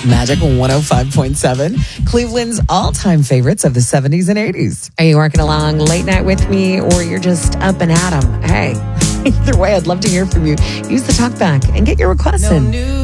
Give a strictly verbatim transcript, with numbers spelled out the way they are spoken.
Magic one oh five point seven, Cleveland's all-time favorites of the seventies and eighties. Are you working along late night with me, or you're just up and at 'em? Hey, either way, I'd love to hear from you. Use the talkback and get your requests in.